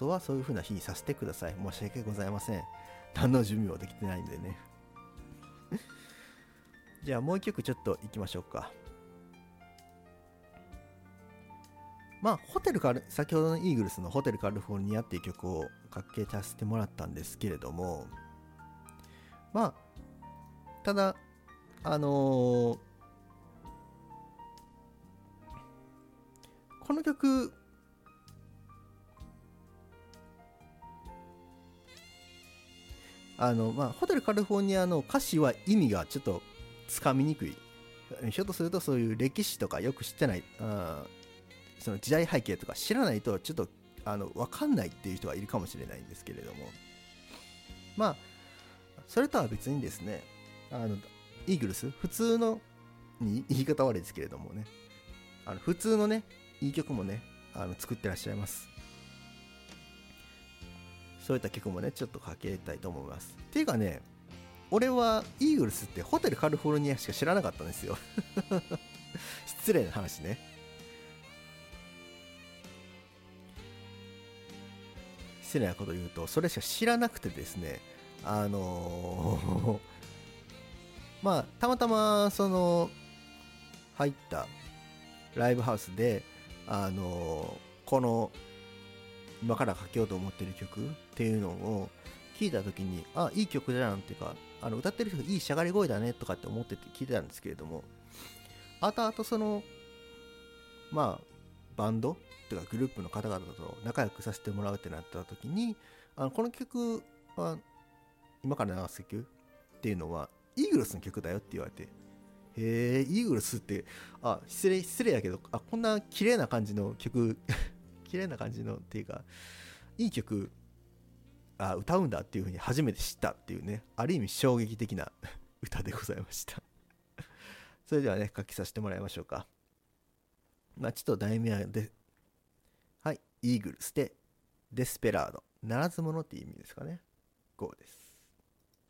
送はそういう風な日にさせてください。申し訳ございません。何の準備もできてないんでね。じゃあもう一曲ちょっといきましょうか。まあ先ほどのイーグルスのホテルカリフォルニアっていう曲をかけさせてもらったんですけれども、まあただこの曲ホテルカリフォルニアの歌詞は意味がちょっとつかみにくい。ひょっとするとそういう歴史とかよく知ってない、その時代背景とか知らないとちょっと分かんないっていう人がいるかもしれないんですけれども、まあそれとは別にですね、イーグルス普通の言い方悪いですけれどもね、普通のねいい曲もね作ってらっしゃいます。そういった曲もねちょっとかけたいと思います。っていうかね、俺はイーグルスってホテルカリフォルニアしか知らなかったんですよ。失礼な話ね。失礼なこと言うとそれしか知らなくてですね、まあたまたまその入ったライブハウスでこの今から書けようと思ってる曲っていうのを聞いた時に、あ、いい曲じゃんっていうか、歌ってる人がいいしゃがり声だねとかって思ってて聞いてたんですけれども、あとそのまあバンドっていうかグループの方々と仲良くさせてもらうってなった時に、この曲は今から流す曲っていうのはイーグルスの曲だよって言われて、へえ、イーグルスって、失礼やけど、こんな綺麗な感じの曲綺麗な感じのっていうかいい曲歌うんだっていう風に初めて知ったっていうね、ある意味衝撃的な歌でございました。それではね書きさせてもらいましょうか。まあちょっと題名はで、はい、イーグルスでデスペラード、ならず者っていう意味ですかね。GOです。